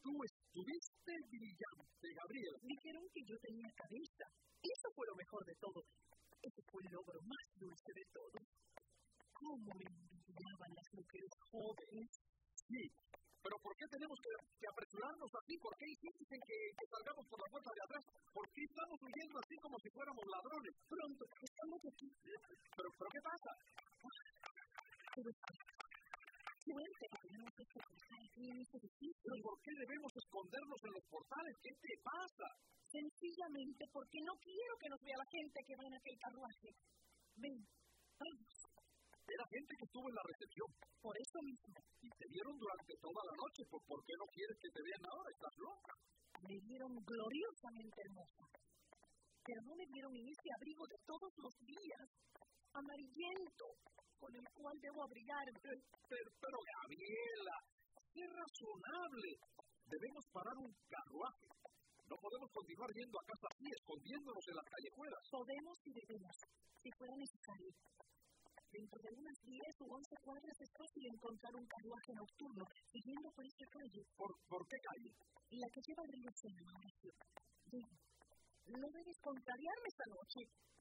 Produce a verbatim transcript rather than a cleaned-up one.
Tú estuviste brillante, Gabriela. Dijeron que yo tenía cabeza. Eso fue lo mejor de todo. Ese fue el logro más dulce de todo. ¿Cómo me envidiaban las mujeres jóvenes? Sí, pero ¿por qué tenemos que, que apresurarnos así? ¿Por qué insisten que, que salgamos por la puerta de atrás? ¿Por qué estamos huyendo así como si fuéramos ladrones? Pronto, estamos aquí. ¿Pero, pero qué pasa? Pero suerte que tenemos que estar aquí en este edificio. ¿Pero por qué debemos escondernos en los portales? ¿Qué te pasa? Sencillamente porque no quiero que nos vea la gente que va en aquel carruaje. Ven, vamos. Era gente que estuvo en la recepción. Por eso mismo. Y te vieron durante toda la noche. ¿Por, ¿Por qué no quieres que te vean ahora? ¿Estás loca? Me vieron gloriosamente hermosa. Pero no me vieron en ese abrigo de todos los días, amarillento, con el cual debo abrigarme. Pero, pero Gabriela, sé razonable. Debemos parar un carruaje. No podemos continuar yendo a casa así, escondiéndonos en las callejuelas. Podemos y debemos, si fuera necesario. Dentro de unas diez o once cuadras es fácil encontrar un carruaje nocturno siguiendo por esta calle. ¿Por, ¿por qué calle? La que lleva al río Sena, Mauricio. Ven, no debes contrariarme esta noche.